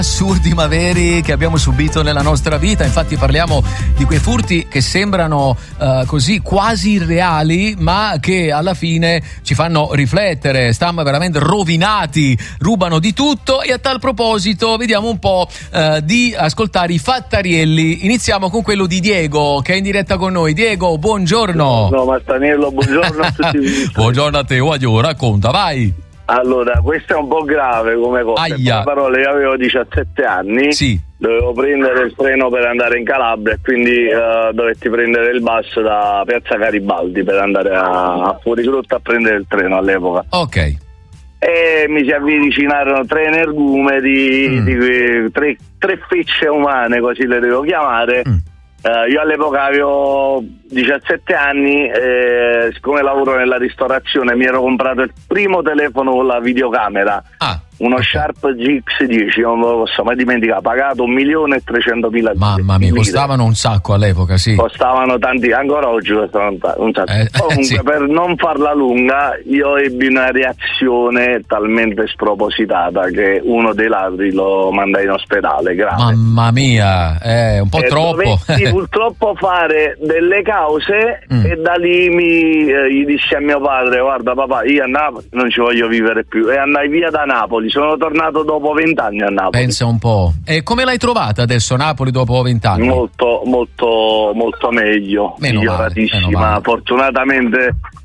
assurdi ma veri che abbiamo subito nella nostra vita. Infatti parliamo di quei furti che sembrano così quasi irreali, ma che alla fine ci fanno riflettere. Stiamo veramente rovinati, rubano di tutto. E a tal proposito vediamo un po' di ascoltare i fattarielli. Iniziamo con quello di Diego, che è in diretta con noi. Diego, buongiorno. No, Mastaniello, buongiorno a tutti. Buongiorno a te, racconta, vai. Allora, questo è un po' grave come cosa. Aia. Parole, io avevo 17 anni, Sì. Dovevo prendere il treno per andare in Calabria e quindi dovetti prendere il bus da Piazza Garibaldi per andare a Fuorigrotta a prendere il treno all'epoca. Ok. E mi si avvicinarono tre energumeni, tre fecce umane, così le devo chiamare. Io all'epoca avevo 17 anni, siccome lavoro nella ristorazione mi ero comprato il primo telefono con la videocamera, uno Sharp GX10, non me lo posso mai dimenticare, pagato 1.300.000 Mamma mia, costavano un sacco all'epoca, sì. Costavano tanti, ancora oggi costano un sacco. Comunque, sì. Per non farla lunga, io ebbi una reazione talmente spropositata che uno dei ladri lo mandai in ospedale, grave. Mamma mia, un po' troppo. Dovetti purtroppo fare delle cause e da lì gli dissi a mio padre: guarda papà, io a Napoli non ci voglio vivere più, e andai via da Napoli. Sono tornato dopo 20 anni a Napoli. Pensa un po'. E come l'hai trovata adesso Napoli dopo 20 anni? Molto, molto, molto meglio, miglioratissima. Meno male. Fortunatamente